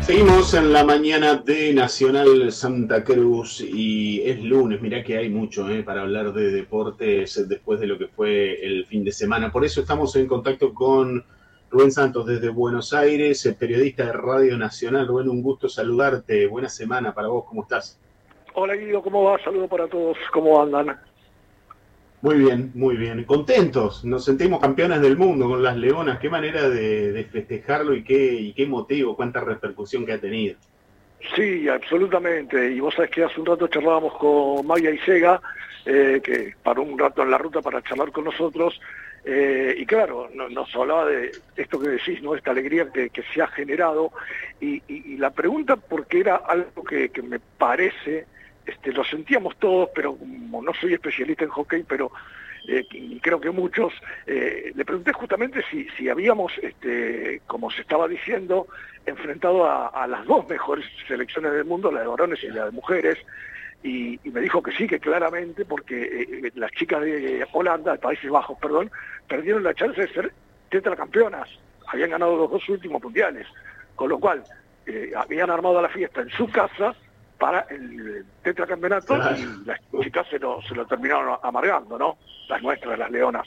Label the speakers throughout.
Speaker 1: Seguimos en la mañana de Nacional Santa Cruz y es lunes, mirá que hay mucho para hablar de deportes después de lo que fue el fin de semana. Por eso estamos en contacto con Rubén Santos desde Buenos Aires, periodista de Radio Nacional. Rubén, un gusto saludarte. Buena semana para vos, ¿cómo estás?
Speaker 2: Hola Guido, ¿cómo va? Saludos para todos, ¿cómo andan?
Speaker 1: Muy bien, muy bien. Contentos, nos sentimos campeones del mundo con las Leonas. Qué manera de festejarlo y qué motivo, cuánta repercusión que ha tenido.
Speaker 2: Sí, absolutamente. Y vos sabés que hace un rato charlábamos con Maya Isega, que paró un rato en la ruta para charlar con nosotros. Y claro, nos hablaba de esto que decís, ¿no? Esta alegría que se ha generado. Y la pregunta, porque era algo que me parece, lo sentíamos todos, pero como no soy especialista en hockey, pero creo que muchos, le pregunté justamente si habíamos, como se estaba diciendo, enfrentado a las dos mejores selecciones del mundo, la de varones y la de mujeres, y me dijo que sí, que claramente, porque las chicas de Holanda, de Países Bajos, perdón, perdieron la chance de ser tetracampeonas, habían ganado los dos últimos mundiales, con lo cual habían armado la fiesta en su casa para el tetracampeonato, claro. Y las chicas se lo terminaron amargando, ¿no? Las nuestras, las Leonas.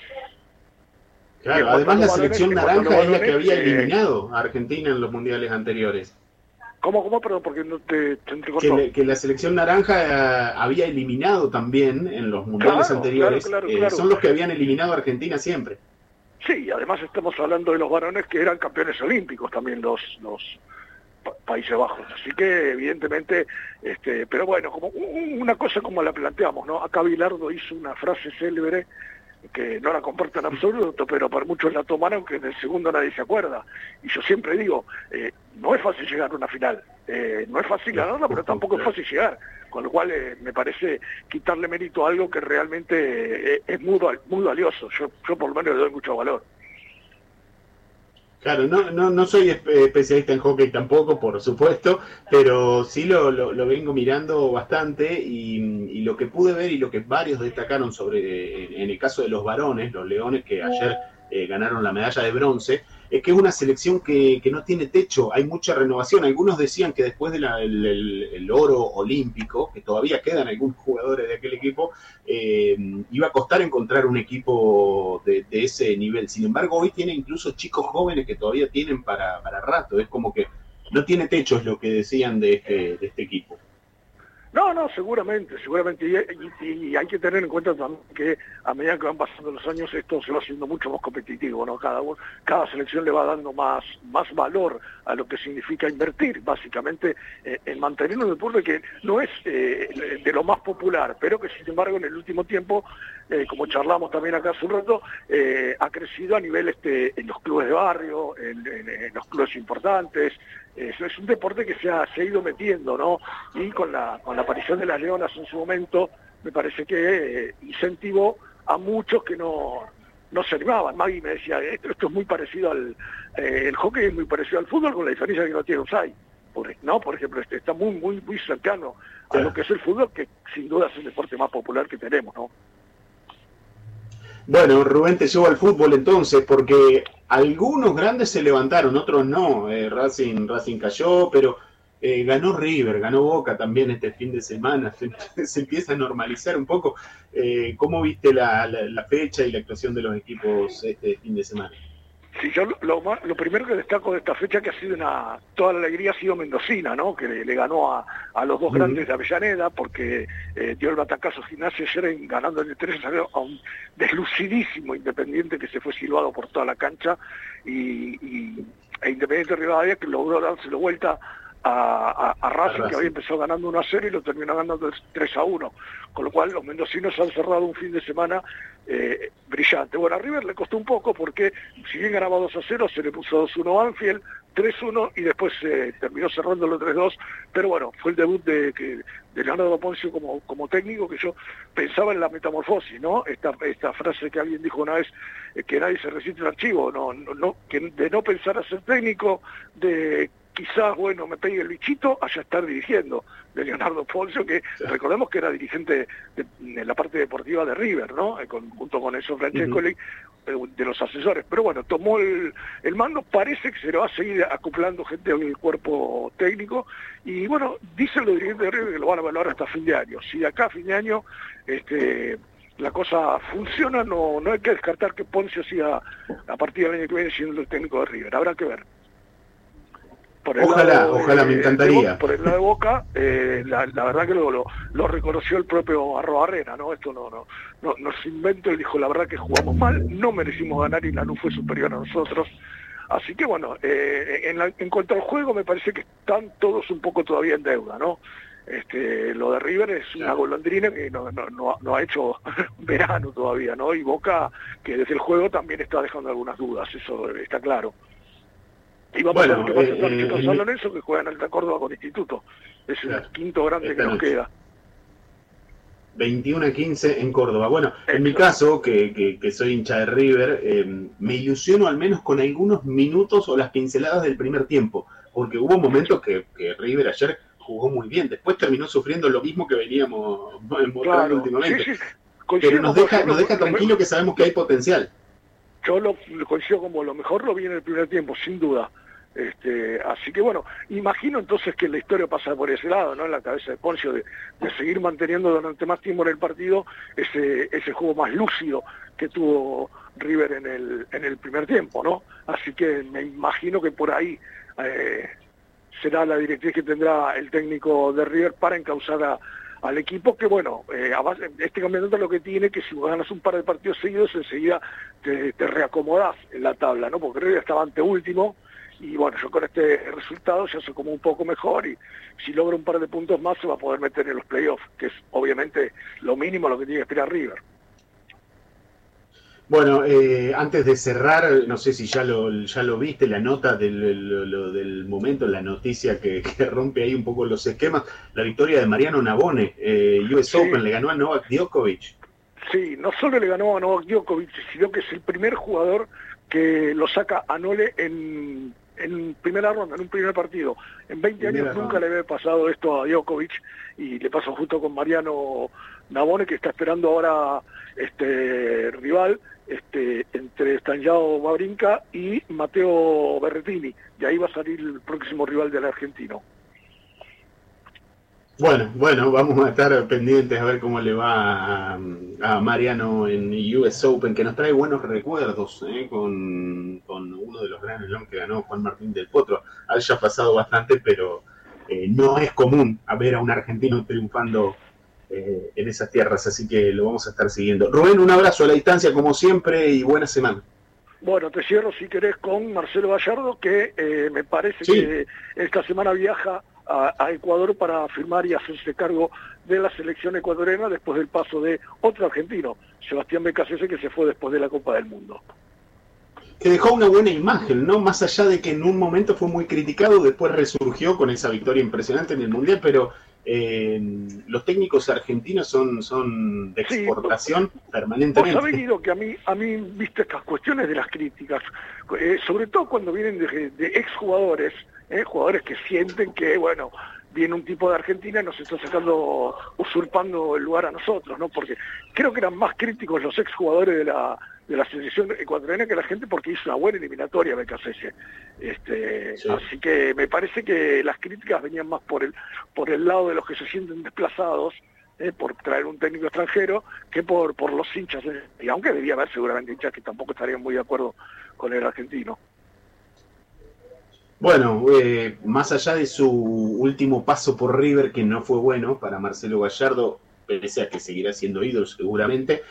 Speaker 1: Claro, además la selección naranja es la que había eliminado a Argentina en los mundiales anteriores.
Speaker 2: ¿Cómo? Perdón, porque no te entrecortó.
Speaker 1: Que la selección naranja había eliminado también en los mundiales anteriores. Claro. Son los que habían eliminado a Argentina siempre.
Speaker 2: Sí, además estamos hablando de los varones que eran campeones olímpicos también, los Países Bajos, así que evidentemente, pero bueno, como una cosa como la planteamos, ¿no? Acá Bilardo hizo una frase célebre que no la comparto en absoluto, pero para muchos la tomaron, que en el segundo nadie se acuerda, y yo siempre digo, no es fácil llegar a una final, no es fácil ganarla, pero tampoco es fácil llegar, con lo cual me parece quitarle mérito a algo que realmente es muy valioso, yo por lo menos le doy mucho valor.
Speaker 1: Claro, no soy especialista en hockey tampoco, por supuesto, pero sí lo vengo mirando bastante y lo que pude ver y lo que varios destacaron sobre, en el caso de los varones, los Leones que ayer ganaron la medalla de bronce, es que es una selección que no tiene techo, hay mucha renovación. Algunos decían que después del oro olímpico, que todavía quedan algunos jugadores de aquel equipo, iba a costar encontrar un equipo de ese nivel. Sin embargo, hoy tiene incluso chicos jóvenes que todavía tienen para rato. Es como que no tiene techo, es lo que decían de este equipo.
Speaker 2: No, seguramente, y hay que tener en cuenta también que a medida que van pasando los años esto se va haciendo mucho más competitivo, ¿no? Cada selección le va dando más valor a lo que significa invertir, básicamente, en mantener un deporte que no es de lo más popular, pero que sin embargo en el último tiempo, como charlamos también acá hace un rato, ha crecido a nivel en los clubes de barrio, en los clubes importantes. Eso es un deporte que se ha ido metiendo, ¿no? Y con la aparición de las Leonas en su momento, me parece que incentivó a muchos que no se animaban. Maggie me decía, esto es muy parecido el hockey es muy parecido al fútbol, con la diferencia que no tiene offside, ¿no? Por ejemplo, está muy cercano a lo que es el fútbol, que sin duda es el deporte más popular que tenemos, ¿no?
Speaker 1: Bueno, Rubén, te llevo al fútbol entonces, porque algunos grandes se levantaron, otros no. Racing cayó, pero ganó River, ganó Boca también este fin de semana. Se empieza a normalizar un poco. ¿Cómo viste la fecha y la actuación de los equipos este fin de semana?
Speaker 2: Sí, yo lo primero que destaco de esta fecha, que ha sido toda la alegría, ha sido mendocina, ¿no? Que le ganó a los dos grandes de Avellaneda, porque dio el batacazo Gimnasia ayer ganando en el 3-0 a un deslucidísimo Independiente que se fue silbado por toda la cancha, e Independiente Rivadavia que logró dárselo vuelta a Racing, que había empezado ganando 1-0 y lo terminó ganando 3-1, con lo cual los mendocinos han cerrado un fin de semana brillante. Bueno, a River le costó un poco porque si bien ganaba 2-0, se le puso 2-1 Banfield, 3-1 y después terminó cerrándolo 3-2, pero bueno, fue el debut de Leonardo Poncio como técnico, que yo pensaba en la metamorfosis, ¿no? Esta frase que alguien dijo una vez, que nadie se resiste al archivo, que de no pensar a ser técnico, de quizás, bueno, me pegue el bichito, allá estar dirigiendo, de Leonardo Poncio, que recordemos que era dirigente de la parte deportiva de River, ¿no? Junto con eso Francescoli, de los asesores. Pero bueno, tomó el mando, parece que se le va a seguir acoplando gente al cuerpo técnico, y bueno, dicen los dirigentes de River que lo van a evaluar hasta fin de año. Si de acá a fin de año la cosa funciona, no hay que descartar que Poncio siga a partir del año que viene siendo el técnico de River, habrá que ver.
Speaker 1: Ojalá, me encantaría.
Speaker 2: Por el lado de Boca, la verdad que lo reconoció el propio Arrobarrena, ¿no? Esto no se inventó, él dijo, la verdad que jugamos mal, no merecimos ganar y Lanús fue superior a nosotros. Así que bueno, en cuanto al juego me parece que están todos un poco todavía en deuda, ¿no? Lo de River es una golondrina que no ha hecho verano todavía, ¿no? Y Boca, que desde el juego también está dejando algunas dudas, eso está claro. Y vamos a ver qué pasa con San Lorenzo, que juega en Alta Córdoba con Instituto. Es el quinto grande que nos queda.
Speaker 1: 21-15 en Córdoba. Bueno, en mi caso, que soy hincha de River, me ilusiono al menos con algunos minutos o las pinceladas del primer tiempo, porque hubo momentos que River ayer jugó muy bien. Después terminó sufriendo lo mismo que veníamos mostrando últimamente. Sí. Pero nos deja tranquilo que sabemos que hay potencial.
Speaker 2: Yo lo coincido como lo mejor lo vi en el primer tiempo, sin duda. Así que bueno, imagino entonces que la historia pasa por ese lado, ¿no? En la cabeza de Poncio de seguir manteniendo durante más tiempo en el partido ese juego más lúcido que tuvo River en el primer tiempo, ¿no? Así que me imagino que por ahí será la directriz que tendrá el técnico de River para encauzar al equipo, que bueno, este campeonato lo que tiene que si ganas un par de partidos seguidos, enseguida te reacomodás en la tabla, ¿no? Porque River estaba anteúltimo, y bueno, yo con este resultado ya soy como un poco mejor, y si logra un par de puntos más se va a poder meter en los playoffs, que es obviamente lo mínimo a lo que tiene que aspirar River.
Speaker 1: Bueno, antes de cerrar, no sé si ya lo viste, la nota del momento, la noticia que rompe ahí un poco los esquemas, la victoria de Mariano Navone, US Open, le ganó a Novak Djokovic.
Speaker 2: Sí, no solo le ganó a Novak Djokovic, sino que es el primer jugador que lo saca a Nole en primera ronda, en un primer partido. En 20 años nunca le había pasado esto a Djokovic, y le pasó justo con Mariano Navone, que está esperando ahora rival entre Stanislao Wawrinka y Matteo Berrettini, y ahí va a salir el próximo rival del argentino.
Speaker 1: Bueno, vamos a estar pendientes a ver cómo le va a Mariano en US Open, que nos trae buenos recuerdos con uno de los grandes Slam que ganó Juan Martín del Potro. Haya pasado bastante, pero no es común ver a un argentino triunfando en esas tierras, así que lo vamos a estar siguiendo. Rubén, un abrazo a la distancia como siempre y buena semana.
Speaker 2: Bueno, te cierro si querés con Marcelo Gallardo, que me parece que esta semana viaja a Ecuador para firmar y hacerse cargo de la selección ecuatoriana después del paso de otro argentino, Sebastián Becasese, que se fue después de la Copa del Mundo.
Speaker 1: Que dejó una buena imagen, ¿no? Más allá de que en un momento fue muy criticado, después resurgió con esa victoria impresionante en el Mundial, pero los técnicos argentinos son de exportación permanentemente.
Speaker 2: Vos sabés, Guido, que a mí, viste, estas cuestiones de las críticas, sobre todo cuando vienen de exjugadores, jugadores que sienten que, bueno, viene un tipo de Argentina y nos está usurpando el lugar a nosotros, ¿no? Porque creo que eran más críticos los exjugadores de la selección ecuatoriana que la gente, porque hizo una buena eliminatoria Becasese. Así que me parece que las críticas venían más por el lado de los que se sienten desplazados, por traer un técnico extranjero, que por los hinchas, y aunque debía haber seguramente hinchas que tampoco estarían muy de acuerdo con el argentino.
Speaker 1: Bueno, más allá de su último paso por River, que no fue bueno para Marcelo Gallardo, pese a que seguirá siendo ídolo seguramente,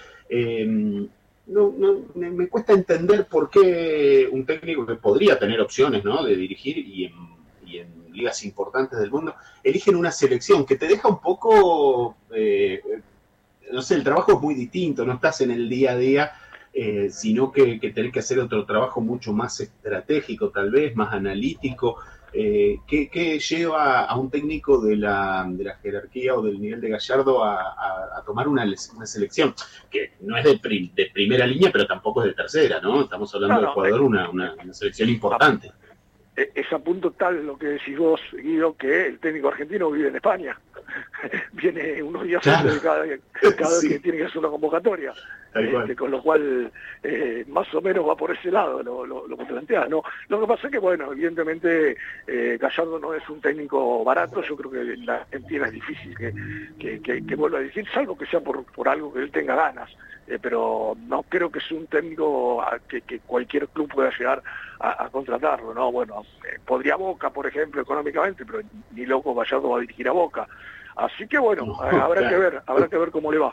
Speaker 1: me cuesta entender por qué un técnico que podría tener opciones, ¿no?, de dirigir y en ligas importantes del mundo, eligen una selección que te deja un poco, no sé, el trabajo es muy distinto, no estás en el día a día, sino que tenés que hacer otro trabajo mucho más estratégico, tal vez, más analítico, que lleva a un técnico de la jerarquía o del nivel de Gallardo a tomar una selección que no es de primera línea, pero tampoco es de tercera, ¿no? Estamos hablando de Ecuador, una selección importante.
Speaker 2: es a punto tal lo que decís vos, Guido, que el técnico argentino vive en España. Viene unos días antes de cada vez que tiene que hacer una convocatoria. Con lo cual, más o menos va por ese lado lo que planteas, ¿no? Lo que pasa es que, bueno, evidentemente Gallardo no es un técnico barato. Yo creo que la Argentina es difícil que vuelva a decir, salvo que sea por algo que él tenga ganas. Pero no creo que es un técnico que cualquier club pueda llegar a contratarlo, ¿no? Bueno, podría Boca, por ejemplo, económicamente, pero ni loco Gallardo va a dirigir a Boca. Así que bueno, habrá que ver cómo le va.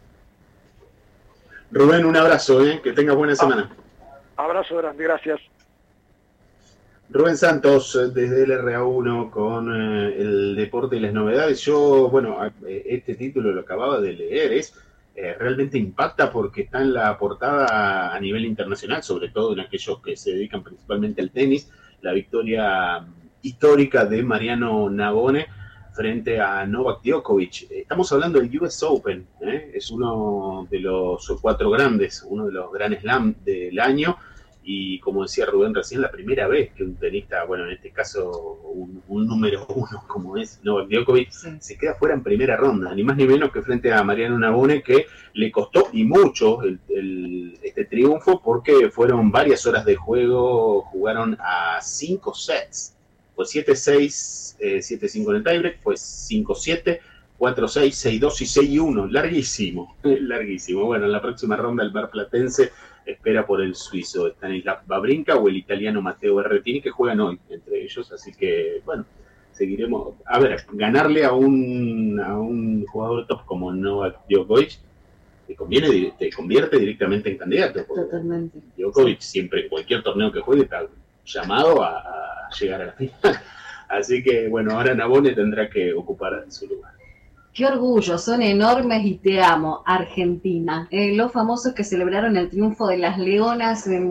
Speaker 1: Rubén, un abrazo, que tengas buena semana.
Speaker 2: Abrazo grande, gracias.
Speaker 1: Rubén Santos, desde el RA1 con el deporte y las novedades. Yo, bueno, este título lo acababa de leer, realmente impacta porque está en la portada a nivel internacional, sobre todo en aquellos que se dedican principalmente al tenis, la victoria histórica de Mariano Navone frente a Novak Djokovic. Estamos hablando del US Open, es uno de los 4 grandes, uno de los Grand Slam del año, y como decía Rubén recién, la primera vez que un tenista, bueno, en este caso un número 1 como es Novak Djokovic, se queda fuera en primera ronda, ni más ni menos que frente a Mariano Navone, que le costó y mucho este triunfo, porque fueron varias horas de juego, jugaron a 5 sets, fue 7-6, 7-5 en el tiebreak, fue 5-7, 4-6, 6-2 y 6-1, larguísimo, larguísimo. Bueno, en la próxima ronda el marplatense espera por el suizo Stanislav Wawrinka o el italiano Matteo Berrettini, que juegan hoy entre ellos, así que bueno, seguiremos. A ver, ganarle a un jugador top como Novak Djokovic te convierte directamente en candidato.
Speaker 3: Totalmente.
Speaker 1: Djokovic siempre, cualquier torneo que juegue, está llamado a llegar a la final. Así que bueno, ahora Navone tendrá que ocupar su lugar.
Speaker 3: Qué orgullo, son enormes y te amo, Argentina. Los famosos que celebraron el triunfo de las Leonas en